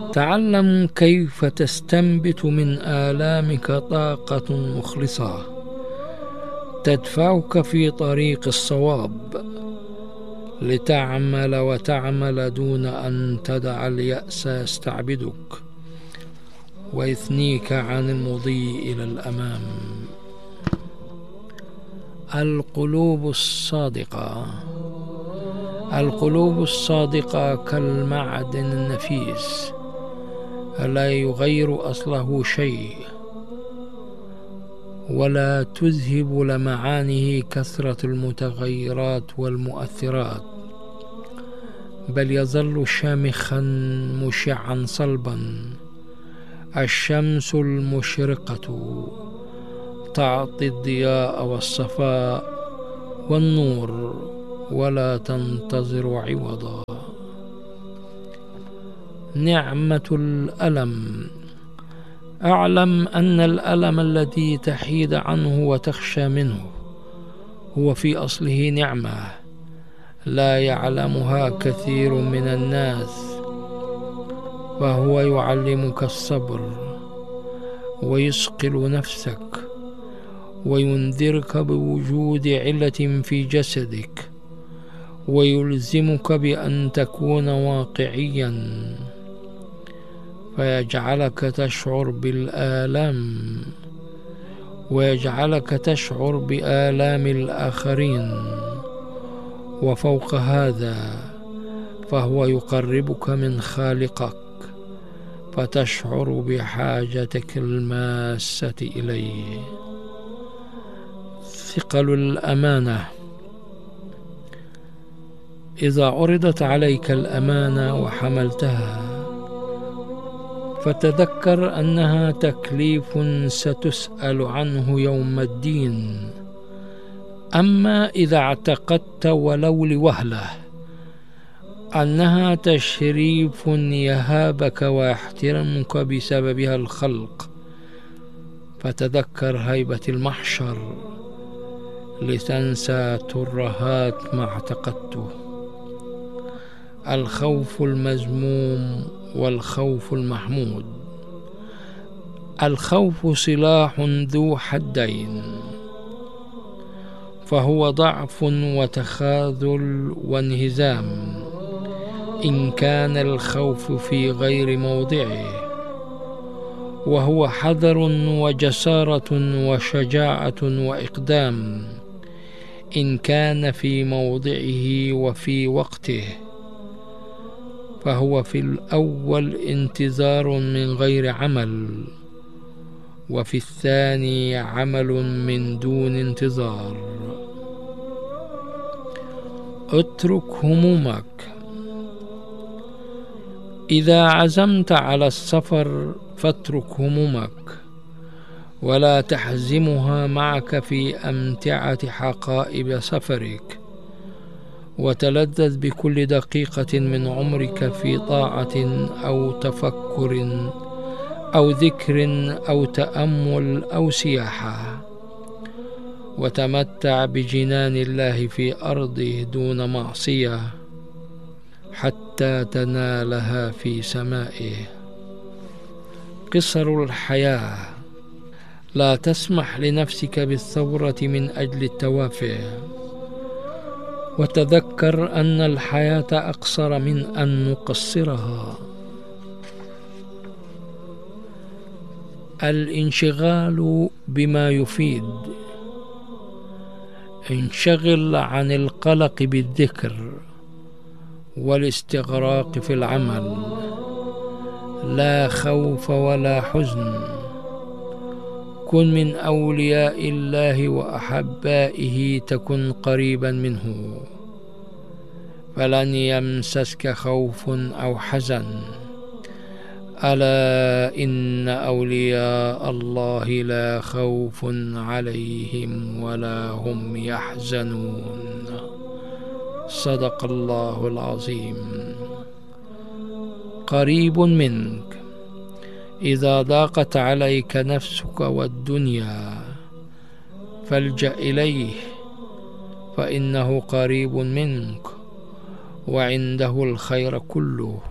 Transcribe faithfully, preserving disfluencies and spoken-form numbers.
تعلم كيف تستنبت من آلامك طاقة مخلصة تدفعك في طريق الصواب، لتعمل وتعمل دون أن تدع اليأس يستعبدك ويثنيك عن المضي إلى الأمام. القلوب الصادقة القلوب الصادقة كالمعدن النفيس لا يغير أصله شيء، ولا تذهب لمعانه كثرة المتغيرات والمؤثرات، بل يظل شامخا مشعا صلبا. الشمس المشرقة تعطي الضياء والصفاء والنور ولا تنتظر عوضا. نعمة الألم. أعلم أن الألم الذي تحيد عنه وتخشى منه هو في أصله نعمة لا يعلمها كثير من الناس، وهو يعلمك الصبر ويثقل نفسك وينذرك بوجود علة في جسدك ويلزمك بأن تكون واقعيا، فيجعلك تشعر بالآلام ويجعلك تشعر بآلام الآخرين، وفوق هذا فهو يقربك من خالقك فتشعر بحاجتك الماسة إليه. ثقل الأمانة. إذا عرضت عليك الأمانة وحملتها فتذكر أنها تكليف ستسأل عنه يوم الدين. أما إذا اعتقدت ولو لوهلة أنها تشريف يهابك ويحترمك بسببها الخلق، فتذكر هيبة المحشر لتنسى ترهات ما اعتقدته. الخوف المذموم والخوف المحمود. الخوف سلاح ذو حدين، فهو ضعف وتخاذل وانهزام إن كان الخوف في غير موضعه، وهو حذر وجسارة وشجاعة وإقدام إن كان في موضعه وفي وقته. فهو في الأول انتظار من غير عمل، وفي الثاني عمل من دون انتظار. اترك همومك. إذا عزمت على السفر فاترك همومك ولا تحزمها معك في أمتعة حقائب سفرك، وتلذذ بكل دقيقة من عمرك في طاعة أو تفكر أو ذكر أو تأمل أو سياحة، وتمتع بجنان الله في أرضه دون معصية حتى تنالها في سمائه. قصر الحياة. لا تسمح لنفسك بالثورة من أجل التوافه، وتذكر أن الحياة أقصر من أن نقصرها. الانشغال بما يفيد. انشغل عن القلق بالذكر والاستغراق في العمل. لا خوف ولا حزن. كن من أولياء الله وأحبائه تكن قريبا منه، فلن يمسسك خوف أو حزن. ألا إن أولياء الله لا خوف عليهم ولا هم يحزنون. صدق الله العظيم. قريب منك. إذا ضاقت عليك نفسك والدنيا فالجأ إليه، فإنه قريب منك وعنده الخير كله.